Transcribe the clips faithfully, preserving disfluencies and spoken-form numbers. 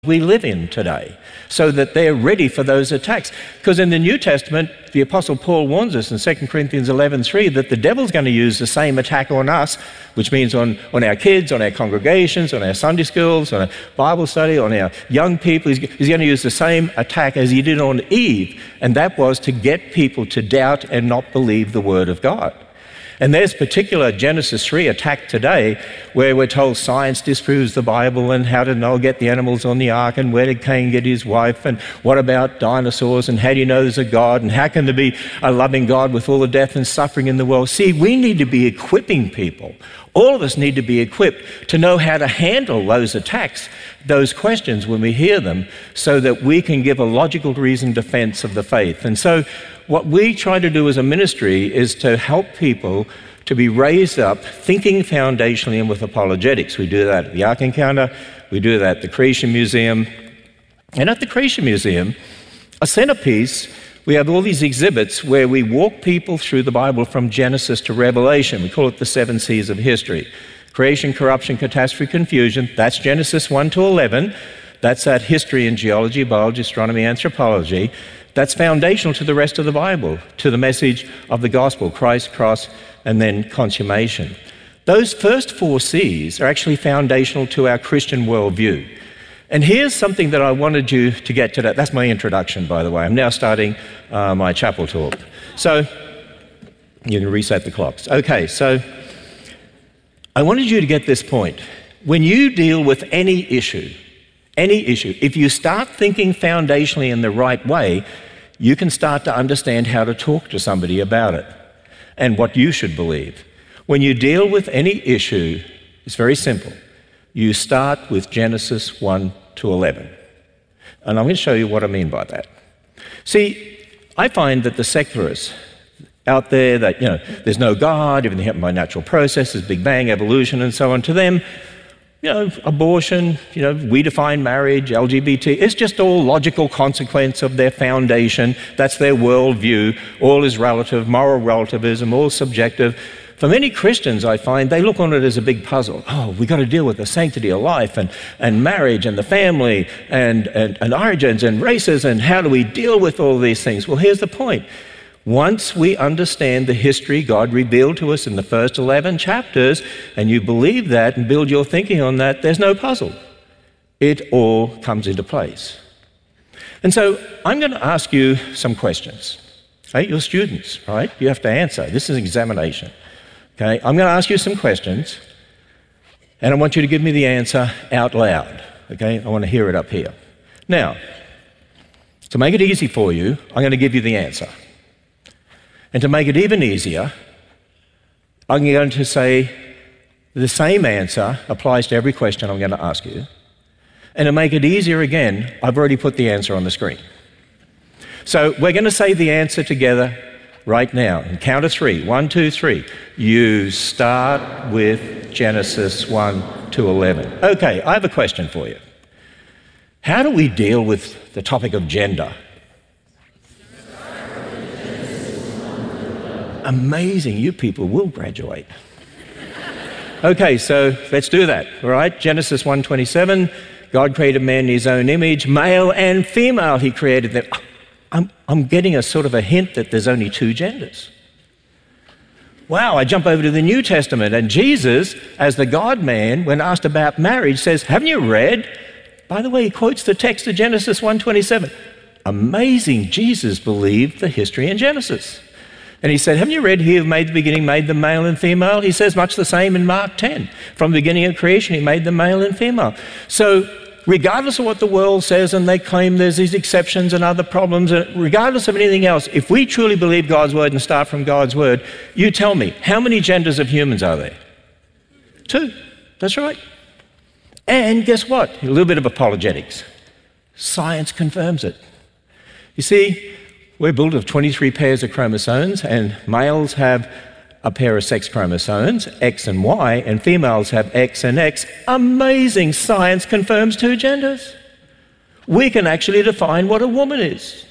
we live in today, so that they're ready for those attacks. Because in the New Testament, the Apostle Paul warns us in Second Corinthians eleven three that the devil's going to use the same attack on us, which means on, on our kids, on our congregations, on our Sunday schools, on our Bible study, on our young people. He's, he's going to use the same attack as he did on Eve, and that was to get people to doubt and not believe the Word of God. And there's particular Genesis three attack today where we're told science disproves the Bible, and how did Noah get the animals on the ark, and where did Cain get his wife, and what about dinosaurs, and how do you know there's a God, and how can there be a loving God with all the death and suffering in the world? See, we need to be equipping people. All of us need to be equipped to know how to handle those attacks, those questions when we hear them, so that we can give a logical reasoned defense of the faith. And so what we try to do as a ministry is to help people to be raised up thinking foundationally and with apologetics. We do that at the Ark Encounter, we do that at the Creation Museum. And at the Creation Museum, a centerpiece, we have all these exhibits where we walk people through the Bible from Genesis to Revelation. We call it the seven C's of history. Creation, corruption, catastrophe, confusion. That's Genesis one to eleven. That's that history in geology, biology, astronomy, anthropology. That's foundational to the rest of the Bible, to the message of the gospel, Christ, cross, and then consummation. Those first four C's are actually foundational to our Christian worldview. And here's something that I wanted you to get to that. That's my introduction, by the way. I'm now starting uh, my chapel talk. So you can reset the clocks. Okay, so I wanted you to get this point. When you deal with any issue, any issue, if you start thinking foundationally in the right way, you can start to understand how to talk to somebody about it and what you should believe. When you deal with any issue, it's very simple. You start with Genesis one to eleven. And I'm going to show you what I mean by that. See, I find that the secularists out there that, you know, there's no God, everything happened by natural processes, Big Bang, evolution, and so on, to them, you know, abortion, you know, we define marriage, L G B T, it's just all logical consequence of their foundation. That's their worldview. All is relative, moral relativism, all subjective. For many Christians, I find, they look on it as a big puzzle. Oh, we've got to deal with the sanctity of life and, and marriage and the family and, and, and origins and races, and how do we deal with all these things? Well, here's the point. Once we understand the history God revealed to us in the first eleven chapters, and you believe that and build your thinking on that, there's no puzzle. It all comes into place. And so I'm going to ask you some questions. Okay, you're students, right? You have to answer. This is an examination. Okay, I'm going to ask you some questions, and I want you to give me the answer out loud. Okay, I want to hear it up here. Now, to make it easy for you, I'm going to give you the answer. And to make it even easier, I'm going to say the same answer applies to every question I'm going to ask you. And to make it easier again, I've already put the answer on the screen. So we're going to say the answer together right now. And count of three. One, two, three. You start with Genesis one to eleven. Okay, I have a question for you. How do we deal with the topic of gender? Amazing, you people will graduate. Okay, so let's do that, all right? Genesis one twenty-seven, God created man in his own image, male and female he created them. I'm, I'm getting a sort of a hint that there's only two genders. Wow, I jump over to the New Testament, and Jesus, as the God-man, when asked about marriage, says, haven't you read? By the way, he quotes the text of Genesis one twenty-seven. Amazing, Jesus believed the history in Genesis. And he said, haven't you read, he who made the beginning made them male and female? He says much the same in Mark ten. From the beginning of creation, he made them male and female. So regardless of what the world says, and they claim there's these exceptions and other problems, and regardless of anything else, if we truly believe God's word and start from God's word, you tell me, how many genders of humans are there? Two. That's right. And guess what? A little bit of apologetics. Science confirms it. You see, we're built of twenty-three pairs of chromosomes, and males have a pair of sex chromosomes, X and Y, and females have X and X. Amazing, science confirms two genders. We can actually define what a woman is.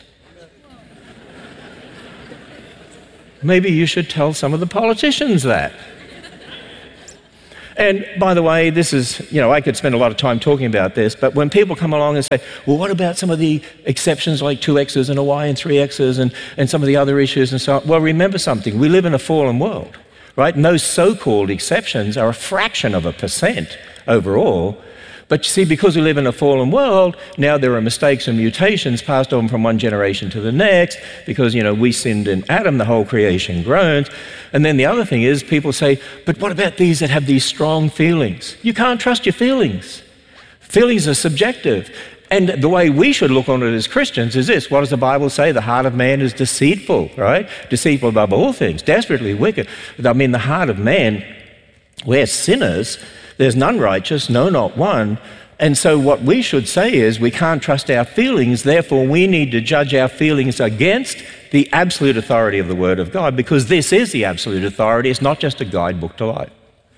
Maybe you should tell some of the politicians that. And by the way, this is, you know, I could spend a lot of time talking about this, but when people come along and say, well, what about some of the exceptions like two X's and a Y and three X's and, and some of the other issues and so on? Well, remember something. We live in a fallen world, right? And those so-called exceptions are a fraction of a percent overall. But you see, because we live in a fallen world, now there are mistakes and mutations passed on from one generation to the next because, you know, we sinned in Adam, the whole creation groans. And then the other thing is people say, but what about these that have these strong feelings? You can't trust your feelings. Feelings are subjective. And the way we should look on it as Christians is this. What does the Bible say? The heart of man is deceitful, right? Deceitful above all things, desperately wicked. I mean, the heart of man, we're sinners. There's none righteous, no, not one. And so what we should say is we can't trust our feelings, therefore we need to judge our feelings against the absolute authority of the Word of God, because this is the absolute authority. It's not just a guidebook to life.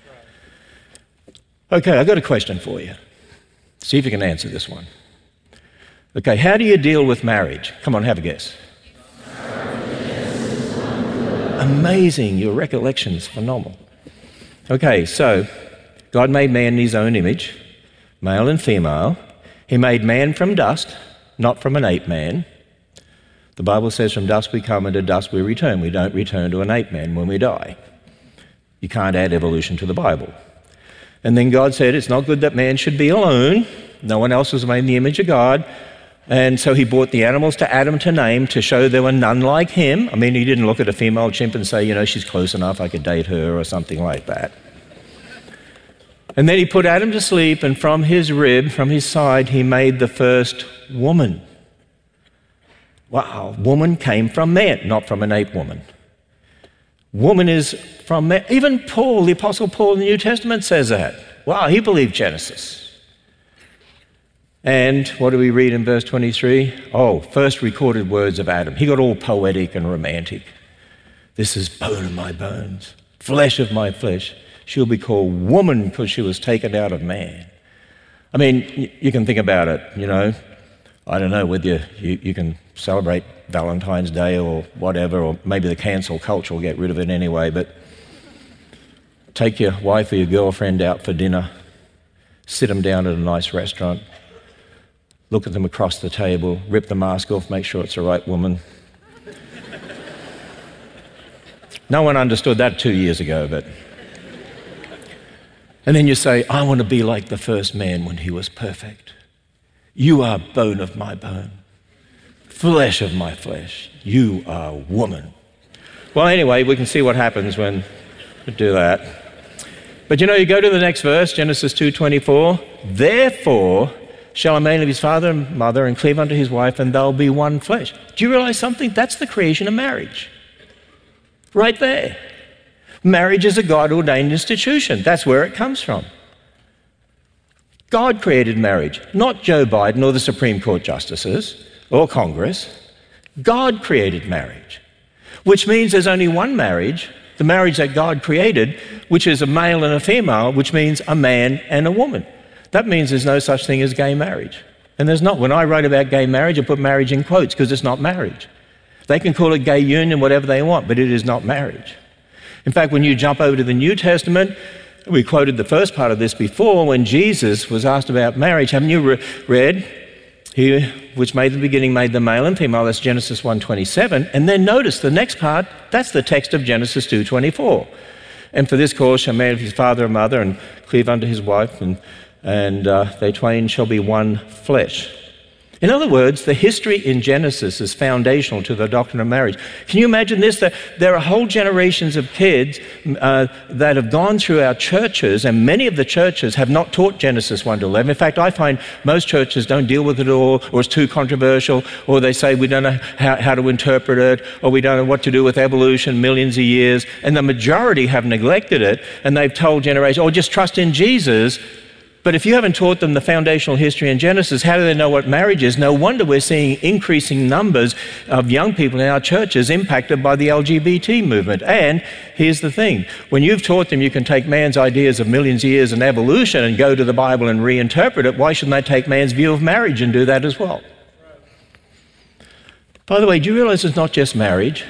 Okay, I've got a question for you. See if you can answer this one. Okay, how do you deal with marriage? Come on, have a guess. Amazing, your recollection's phenomenal. Okay, so God made man in his own image, male and female. He made man from dust, not from an ape man. The Bible says from dust we come and to dust we return. We don't return to an ape man when we die. You can't add evolution to the Bible. And then God said it's not good that man should be alone. No one else was made in the image of God. And so he brought the animals to Adam to name to show there were none like him. I mean, he didn't look at a female chimp and say, you know, she's close enough, I could date her or something like that. And then he put Adam to sleep, and from his rib, from his side, he made the first woman. Wow, woman came from man, not from an ape woman. Woman is from man. Even Paul, the Apostle Paul in the New Testament says that. Wow, he believed Genesis. And what do we read in verse twenty-three? Oh, first recorded words of Adam. He got all poetic and romantic. This is bone of my bones, flesh of my flesh. She'll be called woman because she was taken out of man. I mean, you can think about it, you know. I don't know whether you, you, you can celebrate Valentine's Day or whatever, or maybe the cancel culture will get rid of it anyway, but take your wife or your girlfriend out for dinner, sit them down at a nice restaurant, look at them across the table, rip the mask off, make sure it's the right woman. No one understood that two years ago, but... And then you say, I want to be like the first man when he was perfect. You are bone of my bone, flesh of my flesh. You are woman. Well, anyway, we can see what happens when we do that. But you know, you go to the next verse, Genesis two twenty-four. Therefore shall a man leave his father and mother and cleave unto his wife, and they'll be one flesh. Do you realize something? That's the creation of marriage. Right there. Marriage is a God-ordained institution. That's where it comes from. God created marriage, not Joe Biden or the Supreme Court justices or Congress. God created marriage, which means there's only one marriage, the marriage that God created, which is a male and a female, which means a man and a woman. That means there's no such thing as gay marriage. And there's not. When I write about gay marriage, I put marriage in quotes because it's not marriage. They can call it gay union, whatever they want, but it is not marriage. In fact, when you jump over to the New Testament, we quoted the first part of this before when Jesus was asked about marriage. Haven't you re- read, He which made the beginning made the male and female, that's Genesis one twenty-seven. And then notice the next part, that's the text of Genesis two twenty-four. And for this cause shall man leave his father and mother and cleave unto his wife, and, and uh, they twain shall be one flesh. In other words, the history in Genesis is foundational to the doctrine of marriage. Can you imagine this? That there are whole generations of kids uh, that have gone through our churches, and many of the churches have not taught Genesis one to eleven. In fact, I find most churches don't deal with it at all, or it's too controversial, or they say we don't know how, how to interpret it, or we don't know what to do with evolution millions of years, and the majority have neglected it, and they've told generations, oh, just trust in Jesus. But if you haven't taught them the foundational history in Genesis, how do they know what marriage is? No wonder we're seeing increasing numbers of young people in our churches impacted by the L G B T movement. And here's the thing. When you've taught them you can take man's ideas of millions of years and evolution and go to the Bible and reinterpret it, why shouldn't they take man's view of marriage and do that as well? By the way, do you realize it's not just marriage?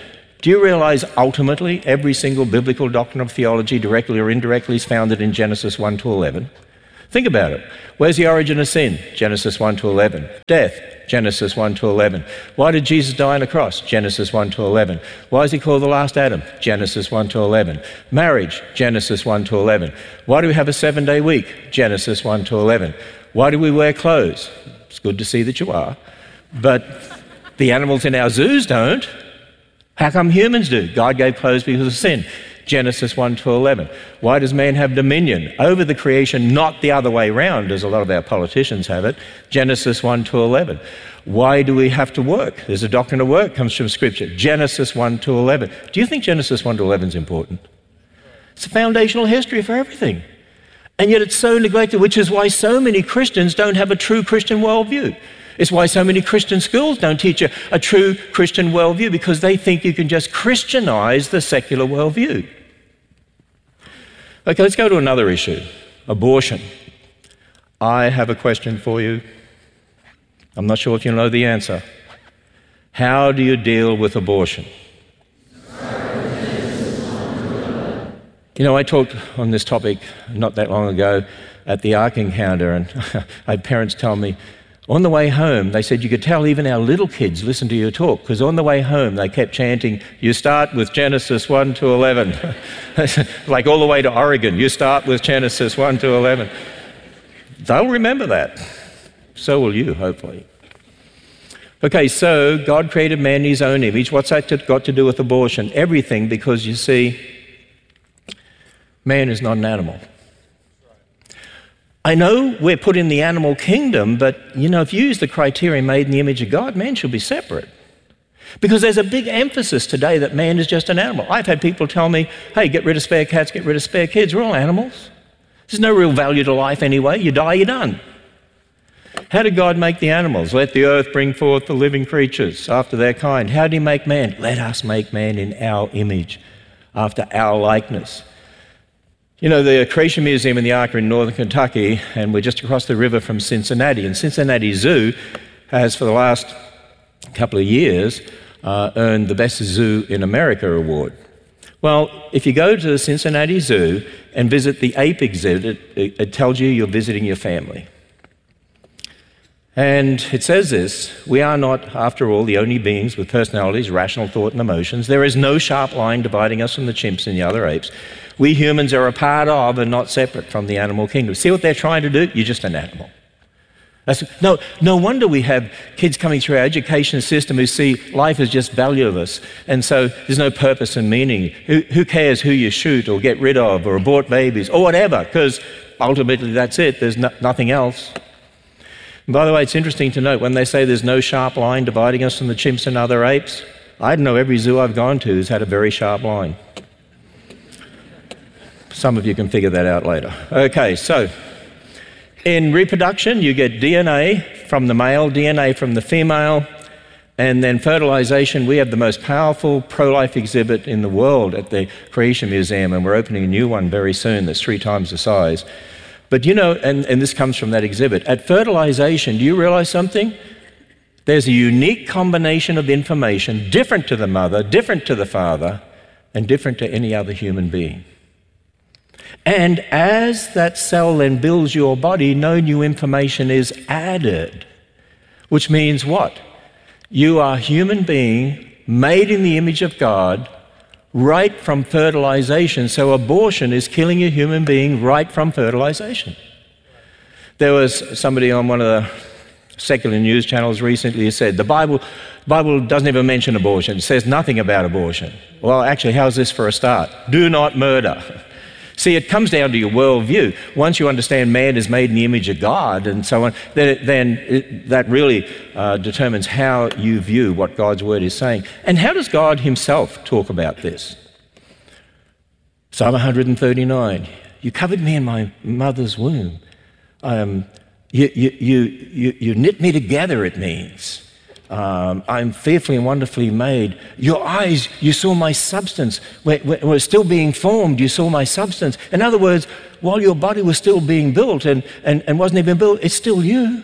Do you realize ultimately every single biblical doctrine of theology, directly or indirectly, is founded in Genesis one to eleven? Think about it. Where's the origin of sin? Genesis one to eleven. Death? Genesis one to eleven. Why did Jesus die on the cross? Genesis one to eleven. Why is he called the last Adam? Genesis one to eleven. Marriage? Genesis one to eleven. Why do we have a seven-day week? Genesis one to eleven. Why do we wear clothes? It's good to see that you are. But the animals in our zoos don't. How come humans do? God gave clothes because of sin. Genesis one to eleven. Why does man have dominion over the creation, not the other way around, as a lot of our politicians have it? Genesis one to eleven. Why do we have to work? There's a doctrine of work comes from Scripture. Genesis one to eleven. Do you think Genesis one to eleven is important? It's a foundational history for everything. And yet it's so neglected, which is why so many Christians don't have a true Christian worldview. It's why so many Christian schools don't teach a, a true Christian worldview, because they think you can just Christianize the secular worldview. Okay, let's go to another issue, abortion. I have a question for you. I'm not sure if you know the answer. How do you deal with abortion? You know, I talked on this topic not that long ago at the Ark Encounter, and I had parents tell me, on the way home, they said, you could tell even our little kids listen to your talk, because on the way home they kept chanting, you start with Genesis one to eleven. Like all the way to Oregon, you start with Genesis one to eleven. They'll remember that. So will you, hopefully. Okay, so God created man in his own image. What's that got to do with abortion? Everything, because you see, man is not an animal. I know we're put in the animal kingdom, but, you know, if you use the criteria made in the image of God, man should be separate. Because there's a big emphasis today that man is just an animal. I've had people tell me, hey, get rid of spare cats, get rid of spare kids. We're all animals. There's no real value to life anyway. You die, you're done. How did God make the animals? Let the earth bring forth the living creatures after their kind. How did he make man? Let us make man in our image, after our likeness. You know, the Creation Museum in the Ark are in northern Kentucky, and we're just across the river from Cincinnati. And Cincinnati Zoo has, for the last couple of years, uh, earned the Best Zoo in America award. Well, if you go to the Cincinnati Zoo and visit the ape exhibit, it, it tells you you're visiting your family. And it says this, we are not, after all, the only beings with personalities, rational thought and emotions. There is no sharp line dividing us from the chimps and the other apes. We humans are a part of and not separate from the animal kingdom. See what they're trying to do? You're just an animal. That's, no, no wonder we have kids coming through our education system who see life as just valueless, and so there's no purpose and meaning. Who, who cares who you shoot or get rid of or abort babies or whatever, because ultimately that's it. There's no, nothing else. And by the way, it's interesting to note when they say there's no sharp line dividing us from the chimps and other apes, I know every zoo I've gone to has had a very sharp line. Some of you can figure that out later. Okay, so in reproduction, you get D N A from the male, D N A from the female, and then fertilization. We have the most powerful pro-life exhibit in the world at the Creation Museum, and we're opening a new one very soon that's three times the size. But you know, and, and this comes from that exhibit, at fertilization, do you realize something? There's a unique combination of information, different to the mother, different to the father, and different to any other human being. And as that cell then builds your body, no new information is added. Which means what? You are a human being made in the image of God right from fertilization. So abortion is killing a human being right from fertilization. There was somebody on one of the secular news channels recently who said, the Bible, Bible doesn't even mention abortion. It says nothing about abortion. Well, actually, how's this for a start? Do not murder. See, it comes down to your worldview. Once you understand man is made in the image of God and so on, then, it, then it, that really uh, determines how you view what God's word is saying. And how does God himself talk about this? Psalm one thirty-nine, you covered me in my mother's womb. Um, you, you, you, you, you knit me together, it means. Um, I'm fearfully and wonderfully made. Your eyes, you saw my substance. When it was still being formed, you saw my substance. In other words, while your body was still being built and, and, and wasn't even built, it's still you.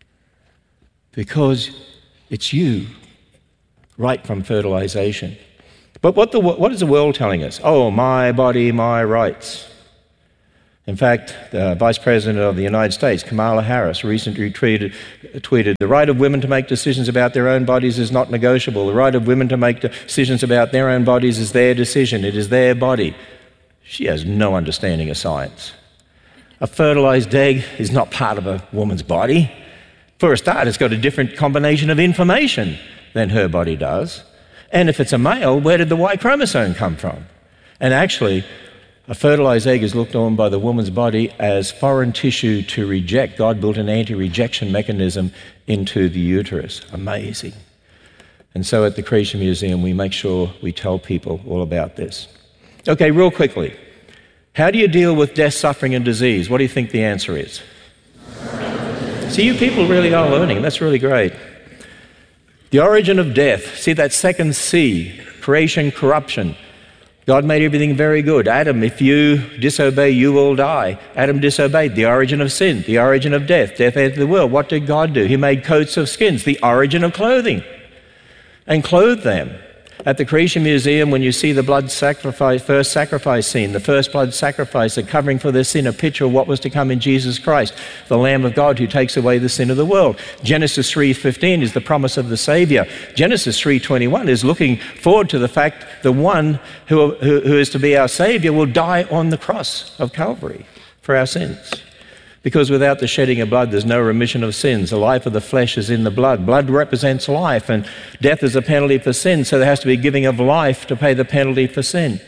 Because it's you, right from fertilization. But what, the, what is the world telling us? Oh, my body, my rights. In fact, the Vice President of the United States, Kamala Harris, recently tweeted, tweeted, the right of women to make decisions about their own bodies is not negotiable. The right of women to make decisions about their own bodies is their decision. It is their body. She has no understanding of science. A fertilized egg is not part of a woman's body. For a start, it's got a different combination of information than her body does. And if it's a male, where did the Y chromosome come from? And actually, a fertilized egg is looked on by the woman's body as foreign tissue to reject. God built an anti-rejection mechanism into the uterus. Amazing. And so at the Creation Museum, we make sure we tell people all about this. Okay, real quickly. How do you deal with death, suffering, and disease? What do you think the answer is? See, you people really are learning. That's really great. The origin of death. See that second C, creation, corruption. God made everything very good. Adam, if you disobey, you will die. Adam disobeyed. The origin of sin, the origin of death. Death entered the world. What did God do? He made coats of skins, the origin of clothing, and clothed them. At the Creation Museum, when you see the blood sacrifice, first sacrifice scene, the first blood sacrifice, the covering for their sin, a picture of what was to come in Jesus Christ, the Lamb of God who takes away the sin of the world. Genesis three fifteen is the promise of the Savior. Genesis three twenty-one is looking forward to the fact the one who, who, who is to be our Savior will die on the cross of Calvary for our sins. Because without the shedding of blood, there's no remission of sins. The life of the flesh is in the blood. Blood represents life, and death is a penalty for sin, so there has to be giving of life to pay the penalty for sin.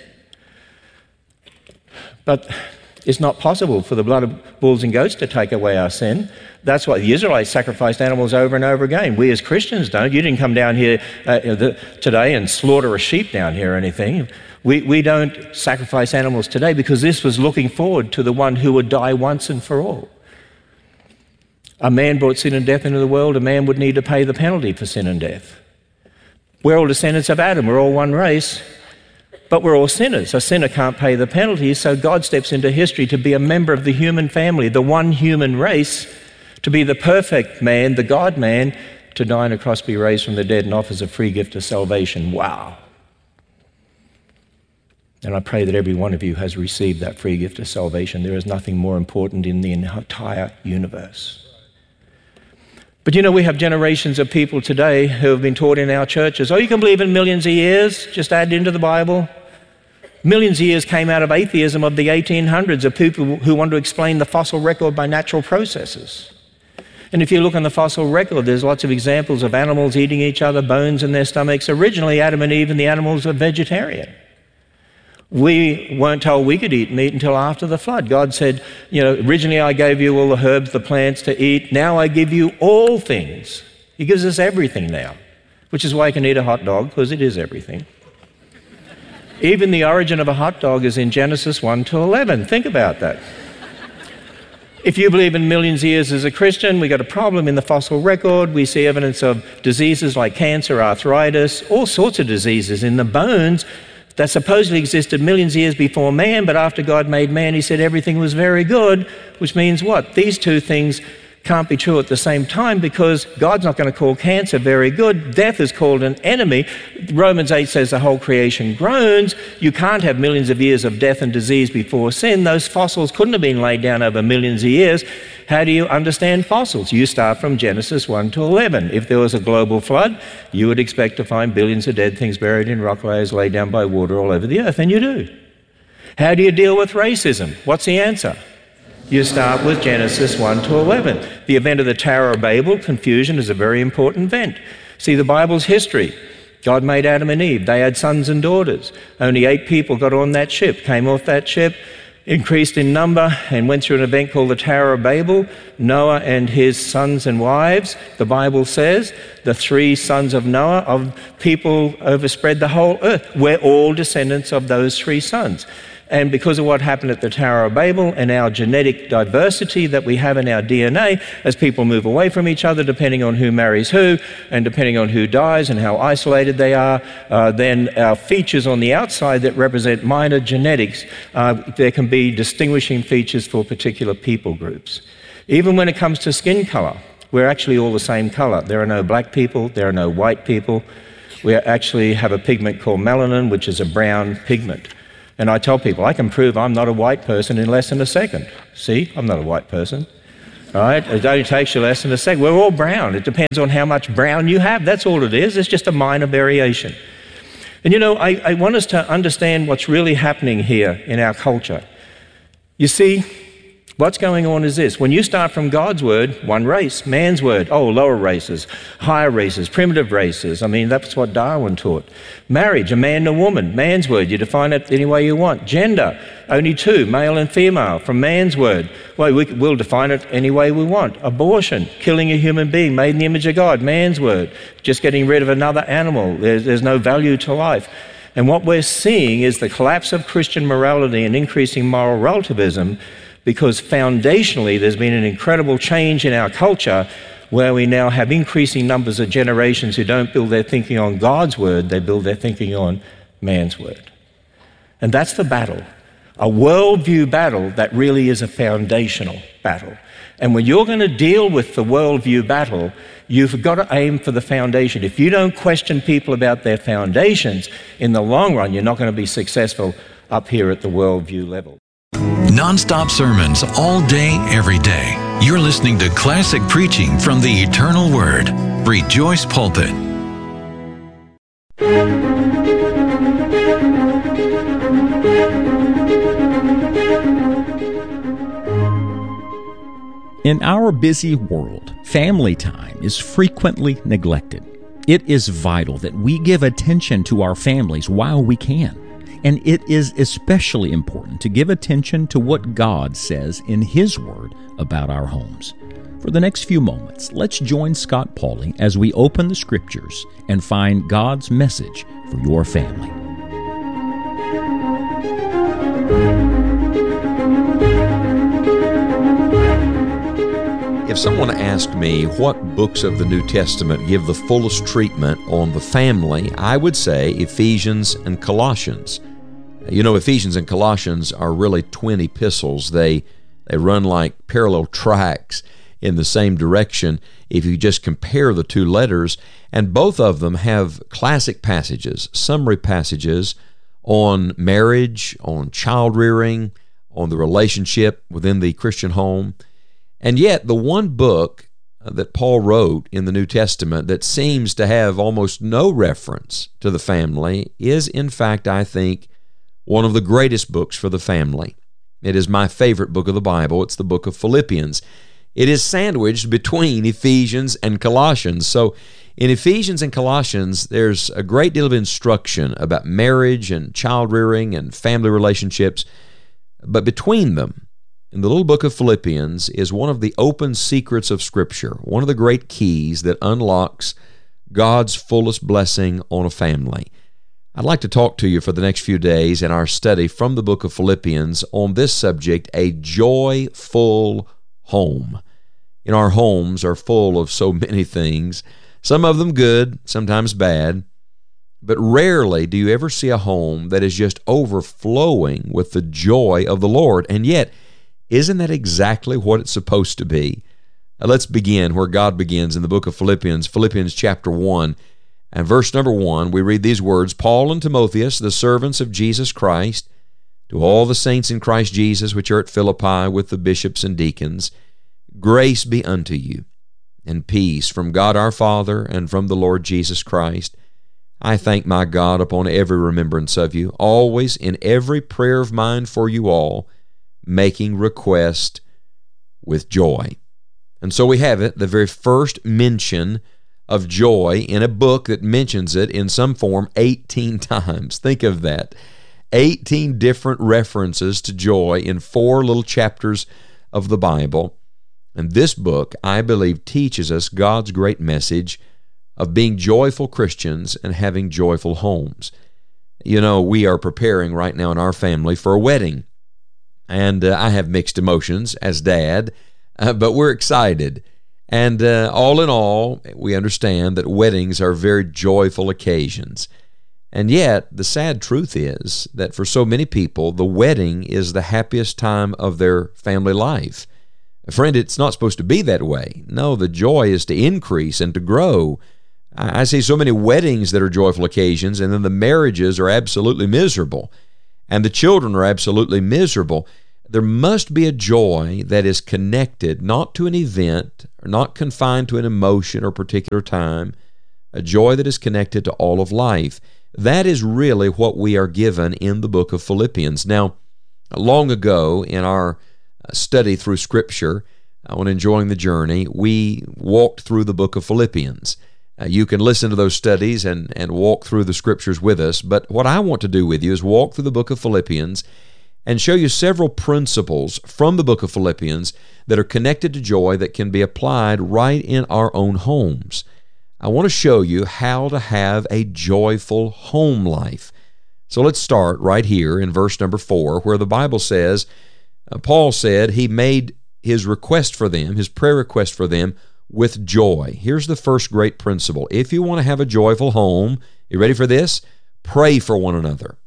But it's not possible for the blood of bulls and goats to take away our sin. That's why the Israelites sacrificed animals over and over again. We as Christians don't. You didn't come down here uh, the, today and slaughter a sheep down here or anything. We, we don't sacrifice animals today because this was looking forward to the one who would die once and for all. A man brought sin and death into the world. A man would need to pay the penalty for sin and death. We're all descendants of Adam. We're all one race, but we're all sinners. A sinner can't pay the penalty, so God steps into history to be a member of the human family, the one human race, to be the perfect man, the God-man, to die on a cross, be raised from the dead, and offers a free gift of salvation. Wow. And I pray that every one of you has received that free gift of salvation. There is nothing more important in the entire universe. But you know, we have generations of people today who have been taught in our churches, oh, you can believe in millions of years, just add into the Bible. Millions of years came out of atheism of the eighteen hundreds, of people who want to explain the fossil record by natural processes. And if you look on the fossil record, there's lots of examples of animals eating each other, bones in their stomachs. Originally, Adam and Eve and the animals were vegetarian. We weren't told we could eat meat until after the flood. God said, you know, originally I gave you all the herbs, the plants to eat. Now I give you all things. He gives us everything now, which is why you can eat a hot dog, because it is everything. Even the origin of a hot dog is in Genesis one to eleven. Think about that. If you believe in millions of years as a Christian, we've got a problem in the fossil record. We see evidence of diseases like cancer, arthritis, all sorts of diseases in the bones that supposedly existed millions of years before man, but after God made man, he said everything was very good, which means what? These two things can't be true at the same time, because God's not going to call cancer very good. Death is called an enemy. Romans eight says the whole creation groans. You can't have millions of years of death and disease before sin. Those fossils couldn't have been laid down over millions of years. How do you understand fossils? You start from Genesis one to eleven. If there was a global flood, you would expect to find billions of dead things buried in rock layers laid down by water all over the earth, and you do. How do you deal with racism? What's the answer? You start with Genesis one to eleven. The event of the Tower of Babel, confusion, is a very important event. See, the Bible's history. God made Adam and Eve. They had sons and daughters. Only eight people got on that ship, came off that ship, increased in number, and went through an event called the Tower of Babel. Noah and his sons and wives, the Bible says, the three sons of Noah, of people overspread the whole earth. We're all descendants of those three sons. And because of what happened at the Tower of Babel and our genetic diversity that we have in our D N A, as people move away from each other, depending on who marries who, and depending on who dies and how isolated they are, uh, then our features on the outside that represent minor genetics, uh, there can be distinguishing features for particular people groups. Even when it comes to skin color, we're actually all the same color. There are no black people, there are no white people. we actually have a pigment called melanin, which is a brown pigment. And I tell people, I can prove I'm not a white person in less than a second. See, I'm not a white person. All right? It only takes you less than a second. We're all brown. It depends on how much brown you have. That's all it is. It's just a minor variation. And you know, I, I want us to understand what's really happening here in our culture. You see, what's going on is this. When you start from God's word, one race, man's word, oh, lower races, higher races, primitive races. I mean, that's what Darwin taught. Marriage, a man and a woman, man's word. You define it any way you want. Gender, only two, male and female, from man's word. Well, we, we'll define it any way we want. Abortion, killing a human being made in the image of God, man's word. Just getting rid of another animal. There's, there's no value to life. And what we're seeing is the collapse of Christian morality and increasing moral relativism, because foundationally there's been an incredible change in our culture where we now have increasing numbers of generations who don't build their thinking on God's word, they build their thinking on man's word. And that's the battle, a worldview battle that really is a foundational battle. And when you're going to deal with the worldview battle, you've got to aim for the foundation. If you don't question people about their foundations, in the long run, you're not going to be successful up here at the worldview level. Non-stop sermons all day, every day. You're listening to classic preaching from the Eternal Word. Rejoice Pulpit. In our busy world, family time is frequently neglected. It is vital that we give attention to our families while we can. And it is especially important to give attention to what God says in His Word about our homes. For the next few moments, let's join Scott Pauley as we open the Scriptures and find God's message for your family. If someone asked me what books of the New Testament give the fullest treatment on the family, I would say Ephesians and Colossians. You know, Ephesians and Colossians are really twin epistles. They they run like parallel tracks in the same direction if you just compare the two letters, and both of them have classic passages, summary passages on marriage, on child rearing, on the relationship within the Christian home. And yet, the one book that Paul wrote in the New Testament that seems to have almost no reference to the family is, in fact, I think, one of the greatest books for the family. It is my favorite book of the Bible. It's the book of Philippians. It is sandwiched between Ephesians and Colossians. So in Ephesians and Colossians, there's a great deal of instruction about marriage and child rearing and family relationships. But between them, in the little book of Philippians, is one of the open secrets of Scripture, one of the great keys that unlocks God's fullest blessing on a family. I'd like to talk to you for the next few days in our study from the book of Philippians on this subject, a joyful home. You know, our homes are full of so many things, some of them good, sometimes bad, but rarely do you ever see a home that is just overflowing with the joy of the Lord. And yet, isn't that exactly what it's supposed to be? Now, let's begin where God begins in the book of Philippians, Philippians chapter one. And verse number one, we read these words, Paul and Timotheus, the servants of Jesus Christ, to all the saints in Christ Jesus which are at Philippi with the bishops and deacons, grace be unto you, and peace from God our Father and from the Lord Jesus Christ. I thank my God upon every remembrance of you, always in every prayer of mine for you all, making request with joy. And so we have it, the very first mention of joy in a book that mentions it in some form eighteen times. Think of that. eighteen different references to joy in four little chapters of the Bible. And this book, I believe, teaches us God's great message of being joyful Christians and having joyful homes. You know, we are preparing right now in our family for a wedding. And uh, I have mixed emotions as dad, uh, but we're excited. And uh, all in all, we understand that weddings are very joyful occasions. And yet, the sad truth is that for so many people, the wedding is the happiest time of their family life. Friend, it's not supposed to be that way. No, the joy is to increase and to grow I see so many weddings that are joyful occasions, and then the marriages are absolutely miserable, and the children are absolutely miserable. There must be a joy that is connected not to an event, or not confined to an emotion or particular time, a joy that is connected to all of life. That is really what we are given in the book of Philippians. Now, long ago in our study through Scripture, on Enjoying the Journey, we walked through the book of Philippians. Uh, you can listen to those studies and, and walk through the Scriptures with us, but what I want to do with you is walk through the book of Philippians and show you several principles from the book of Philippians that are connected to joy that can be applied right in our own homes. I want to show you how to have a joyful home life. So let's start right here in verse number four, where the Bible says, uh, Paul said he made his request for them, his prayer request for them, with joy. Here's the first great principle. If you want to have a joyful home, you ready for this? Pray for one another.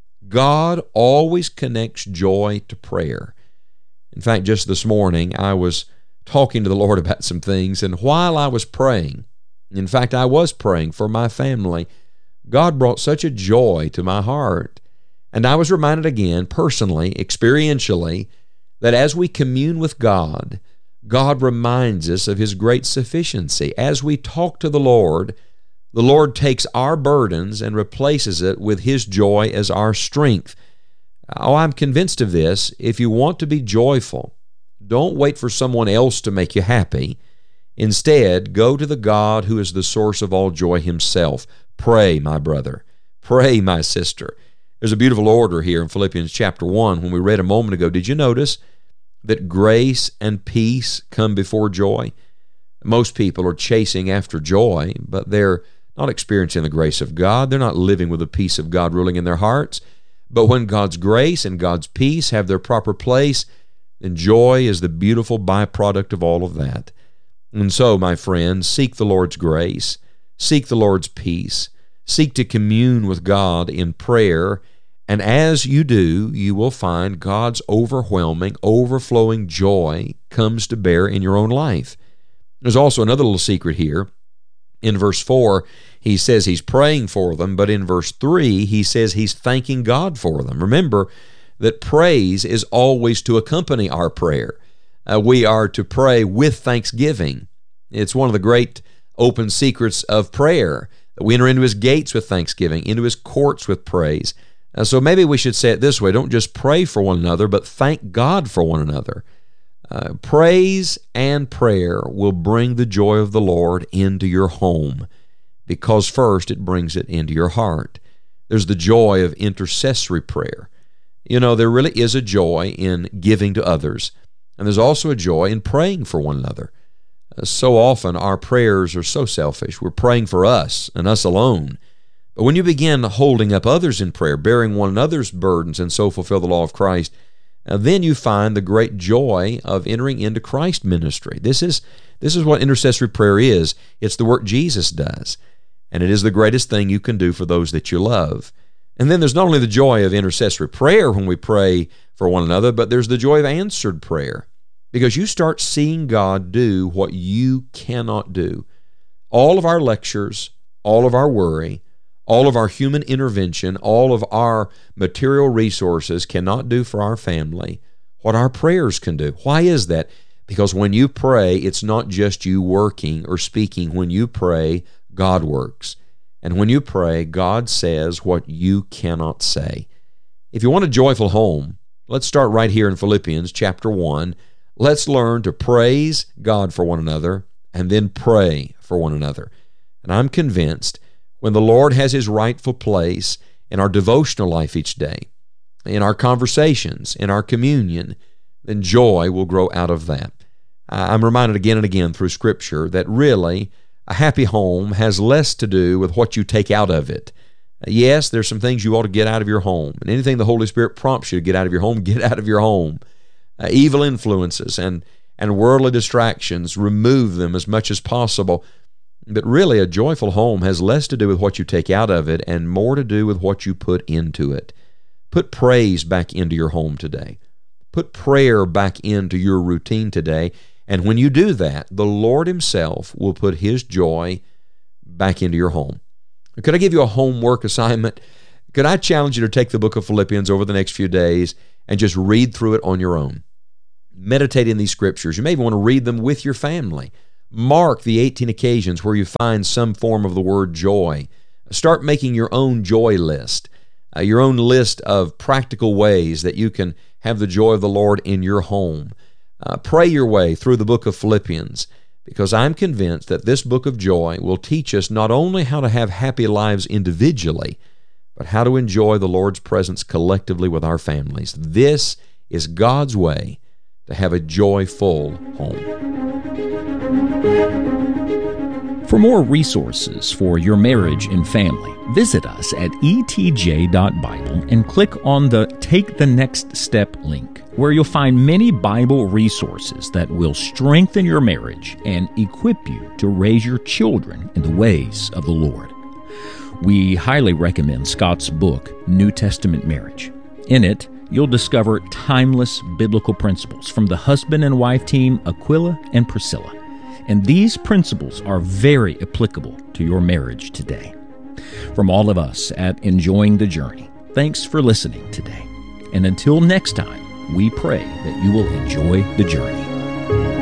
God always connects joy to prayer. In fact, just this morning, I was talking to the Lord about some things, and while I was praying, in fact, I was praying for my family, God brought such a joy to my heart. And I was reminded again, personally, experientially, that as we commune with God, God reminds us of His great sufficiency. As we talk to the Lord, the Lord takes our burdens and replaces it with His joy as our strength. Oh, I'm convinced of this. If you want to be joyful, don't wait for someone else to make you happy. Instead, go to the God who is the source of all joy Himself. Pray, my brother. Pray, my sister. There's a beautiful order here in Philippians chapter one. When we read a moment ago, did you notice that grace and peace come before joy? Most people are chasing after joy, but they're not experiencing the grace of God. They're not living with the peace of God ruling in their hearts. But when God's grace and God's peace have their proper place, then joy is the beautiful byproduct of all of that. And so, my friends, seek the Lord's grace, seek the Lord's peace, seek to commune with God in prayer, and as you do, you will find God's overwhelming, overflowing joy comes to bear in your own life. There's also another little secret here. In verse four, he says he's praying for them, but in verse three, he says he's thanking God for them. Remember that praise is always to accompany our prayer. Uh, we are to pray with thanksgiving. It's one of the great open secrets of prayer, that we enter into His gates with thanksgiving, into His courts with praise. Uh, so maybe we should say it this way: don't just pray for one another, but thank God for one another. Uh, praise and prayer will bring the joy of the Lord into your home, because first it brings it into your heart. There's the joy of intercessory prayer. You know, there really is a joy in giving to others, and there's also a joy in praying for one another. Uh, so often our prayers are so selfish. We're praying for us and us alone. But when you begin holding up others in prayer, bearing one another's burdens, and so fulfill the law of Christ, uh, then you find the great joy of entering into Christ ministry. This is, this is what intercessory prayer is. It's the work Jesus does, and it is the greatest thing you can do for those that you love. And then there's not only the joy of intercessory prayer when we pray for one another, but there's the joy of answered prayer, because you start seeing God do what you cannot do. All of our lectures, all of our worry, all of our human intervention, all of our material resources cannot do for our family what our prayers can do. Why is that? Because when you pray, it's not just you working or speaking. When you pray, God works. And when you pray, God says what you cannot say. If you want a joyful home, let's start right here in Philippians chapter one. Let's learn to praise God for one another and then pray for one another. And I'm convinced when the Lord has His rightful place in our devotional life each day, in our conversations, in our communion, then joy will grow out of that. I'm reminded again and again through Scripture that really a happy home has less to do with what you take out of it. Yes, there's some things you ought to get out of your home, and anything the Holy Spirit prompts you to get out of your home, get out of your home. Uh, evil influences and, and worldly distractions, remove them as much as possible. But really, a joyful home has less to do with what you take out of it and more to do with what you put into it. Put praise back into your home today. Put prayer back into your routine today. And when you do that, the Lord Himself will put His joy back into your home. Could I give you a homework assignment? Could I challenge you to take the book of Philippians over the next few days and just read through it on your own? Meditate in these scriptures. You may even want to read them with your family. Mark the eighteen occasions where you find some form of the word joy. Start making your own joy list, uh, your own list of practical ways that you can have the joy of the Lord in your home. Uh, pray your way through the book of Philippians, because I'm convinced that this book of joy will teach us not only how to have happy lives individually, but how to enjoy the Lord's presence collectively with our families. This is God's way to have a joyful home. For more resources for your marriage and family, visit us at e t j dot bible and click on the Take the Next Step link, where you'll find many Bible resources that will strengthen your marriage and equip you to raise your children in the ways of the Lord. We highly recommend Scott's book, New Testament Marriage. In it, you'll discover timeless biblical principles from the husband and wife team Aquila and Priscilla. And these principles are very applicable to your marriage today. From all of us at Enjoying the Journey, thanks for listening today. And until next time, we pray that you will enjoy the journey.